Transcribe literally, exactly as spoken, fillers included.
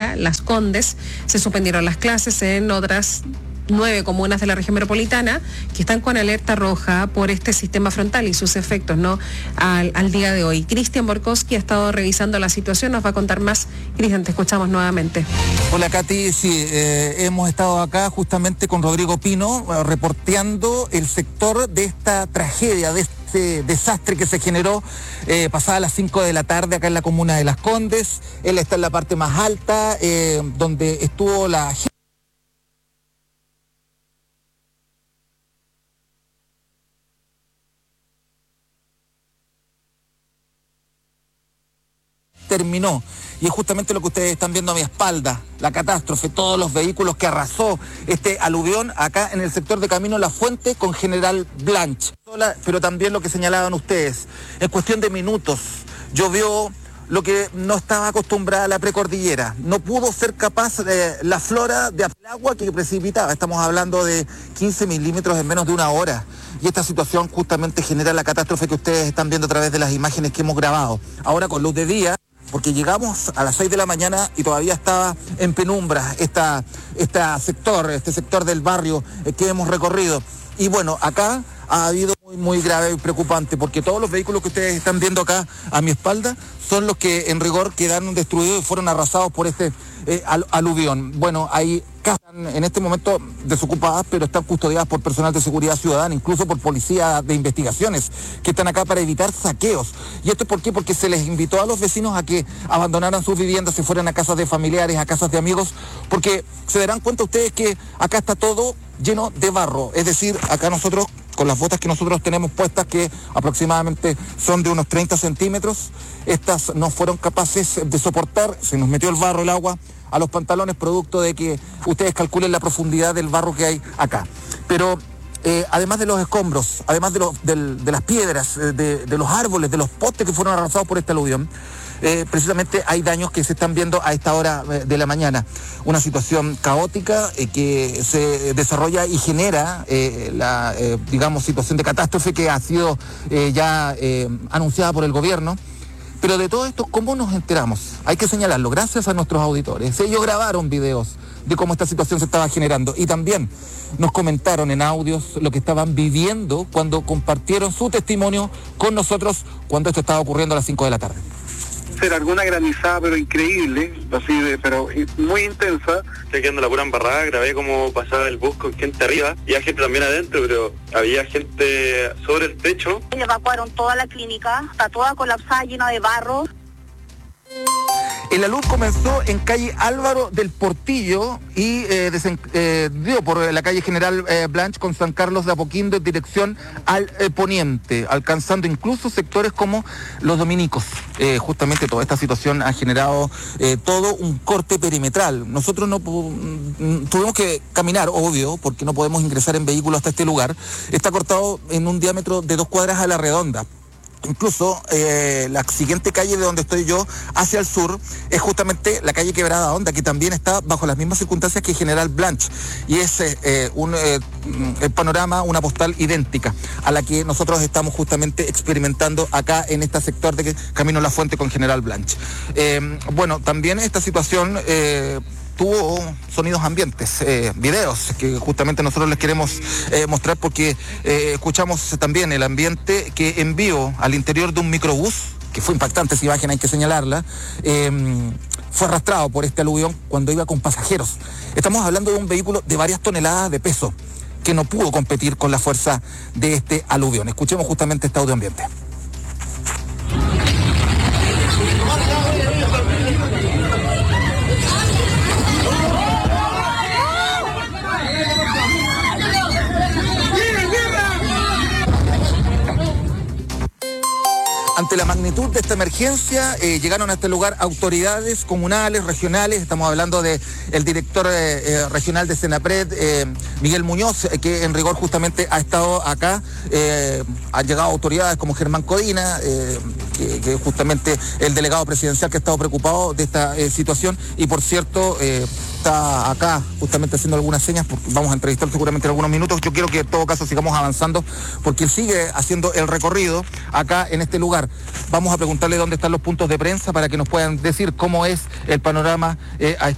Villa, Las Condes. Se suspendieron las clases en otras nueve comunas de la región metropolitana que están con alerta roja por este sistema frontal y sus efectos, ¿no? Al, al día de hoy. Cristian Borkowski ha estado revisando la situación, nos va a contar más. Cristian, te escuchamos nuevamente. Hola, Katy, sí, eh, hemos estado acá justamente con Rodrigo Pino, eh, reporteando el sector de esta tragedia, de este desastre que se generó eh, pasada las cinco de la tarde acá en la comuna de Las Condes. Él está en la parte más alta, eh, donde estuvo la gente. Terminó, y es justamente lo que ustedes están viendo a mi espalda, la catástrofe, todos los vehículos que arrasó este aluvión acá en el sector de Camino La Fuente con General Blanch. Pero también lo que señalaban ustedes, en cuestión de minutos, llovió lo que no estaba acostumbrada a la precordillera. No pudo ser capaz de la flora de agua que precipitaba. Estamos hablando de quince milímetros en menos de una hora. Y esta situación justamente genera la catástrofe que ustedes están viendo a través de las imágenes que hemos grabado. Ahora con luz de día, porque llegamos a las seis de la mañana y todavía estaba en penumbra esta, esta sector, este sector del barrio eh, que hemos recorrido. Y bueno, acá ha habido muy, muy grave y preocupante, porque todos los vehículos que ustedes están viendo acá a mi espalda son los que en rigor quedaron destruidos y fueron arrasados por este eh, al, aluvión. Bueno, hay casas en este momento desocupadas, pero están custodiadas por personal de seguridad ciudadana, incluso por policía de investigaciones, que están acá para evitar saqueos. ¿Y esto por qué? Porque se les invitó a los vecinos a que abandonaran sus viviendas, se fueran a casas de familiares, a casas de amigos, porque se darán cuenta ustedes que acá está todo lleno de barro. Es decir, acá nosotros, con las botas que nosotros tenemos puestas, que aproximadamente son de unos treinta centímetros, estas no fueron capaces de soportar, se nos metió el barro, el agua, a los pantalones, producto de que ustedes calculen la profundidad del barro que hay acá. Pero eh, además de los escombros, además de, los, del, de las piedras, de, de los árboles, de los postes que fueron arrasados por este aluvión, Eh, precisamente hay daños que se están viendo a esta hora eh, de la mañana. Una situación caótica eh, que se desarrolla y genera eh, la, eh, digamos, situación de catástrofe que ha sido eh, ya eh, anunciada por el gobierno. Pero de todo esto, ¿cómo nos enteramos? Hay que señalarlo, gracias a nuestros auditores. Ellos grabaron videos de cómo esta situación se estaba generando y también nos comentaron en audios lo que estaban viviendo cuando compartieron su testimonio con nosotros cuando esto estaba ocurriendo a las cinco de la tarde. Ser alguna granizada, pero increíble, así de, pero muy intensa. Estoy quedando la pura embarrada, grabé cómo pasaba el bus con gente arriba, y había gente también adentro, pero había gente sobre el techo. Evacuaron toda la clínica, está toda colapsada, llena de barro. El alud comenzó en calle Álvaro del Portillo y eh, desen, eh, dio por la calle General eh, Blanch con San Carlos de Apoquindo en dirección al eh, poniente, alcanzando incluso sectores como los dominicos. Eh, justamente toda esta situación ha generado eh, todo un corte perimetral. Nosotros no tuvimos que caminar, obvio, porque no podemos ingresar en vehículo hasta este lugar. Está cortado en un diámetro de dos cuadras a la redonda. Incluso eh, la siguiente calle de donde estoy yo, hacia el sur, es justamente la calle Quebrada Honda, que también está bajo las mismas circunstancias que General Blanch. Y es eh, un eh, panorama, una postal idéntica a la que nosotros estamos justamente experimentando acá en este sector de Camino La Fuente con General Blanch. Eh, bueno, también esta situación Eh, tuvo sonidos ambientes, eh, videos que justamente nosotros les queremos eh, mostrar porque eh, escuchamos también el ambiente que envió al interior de un microbús, que fue impactante esa imagen, hay que señalarla, eh, fue arrastrado por este aluvión cuando iba con pasajeros. Estamos hablando de un vehículo de varias toneladas de peso que no pudo competir con la fuerza de este aluvión. Escuchemos justamente este audio ambiente. Ante la magnitud de esta emergencia, eh, llegaron a este lugar autoridades comunales, regionales. Estamos hablando de el director eh, eh, regional de Senapred, eh, Miguel Muñoz, eh, que en rigor justamente ha estado acá. Eh, han llegado autoridades como Germán Codina, eh, que, que justamente el delegado presidencial que ha estado preocupado de esta eh, situación. Y por cierto, eh, está acá justamente haciendo algunas señas, porque vamos a entrevistar seguramente en algunos minutos. Yo quiero que en todo caso sigamos avanzando, porque él sigue haciendo el recorrido acá en este lugar. Vamos a preguntarle dónde están los puntos de prensa para que nos puedan decir cómo es el panorama eh, a